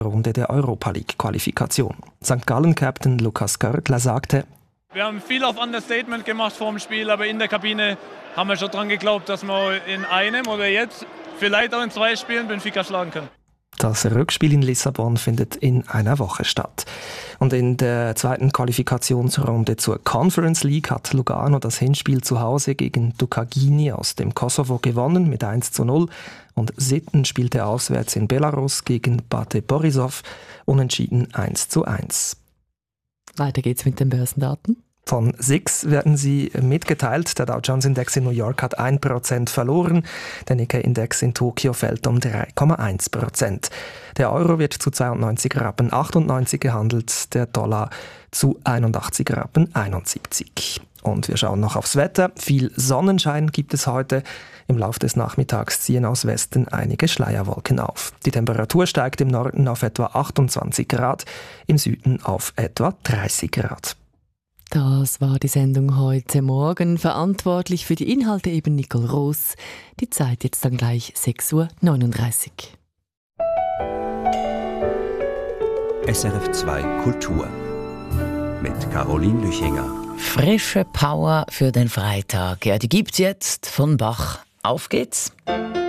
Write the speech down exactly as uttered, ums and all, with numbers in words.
Runde der Europa-League-Qualifikation. Sankt Gallen-Captain Lukas Görtler sagte: Wir haben viel auf Understatement gemacht vor dem Spiel, aber in der Kabine haben wir schon daran geglaubt, dass wir in einem oder jetzt vielleicht auch in zwei Spielen Benfica schlagen können. Das Rückspiel in Lissabon findet in einer Woche statt. Und in der zweiten Qualifikationsrunde zur Conference League hat Lugano das Hinspiel zu Hause gegen Dukagini aus dem Kosovo gewonnen mit eins zu null. Und Sitten spielte auswärts in Belarus gegen Bate Borisov unentschieden eins zu eins. Weiter geht's mit den Börsendaten. Von S I X werden sie mitgeteilt. Der Dow Jones Index in New York hat ein Prozent verloren. Der Nikkei-Index in Tokio fällt um drei Komma eins Prozent. Der Euro wird zu zweiundneunzig Rappen achtundneunzig gehandelt, der Dollar zu einundachtzig Rappen einundsiebzig. Und wir schauen noch aufs Wetter. Viel Sonnenschein gibt es heute. Im Laufe des Nachmittags ziehen aus Westen einige Schleierwolken auf. Die Temperatur steigt im Norden auf etwa achtundzwanzig Grad, im Süden auf etwa dreißig Grad. Das war die Sendung heute Morgen. Verantwortlich für die Inhalte eben Nicole Roos. Die Zeit jetzt dann gleich sechs Uhr neununddreißig. S R F zwei Kultur mit Caroline Lüchinger. Frische Power für den Freitag. Ja, die gibt's jetzt von Bach. Auf geht's!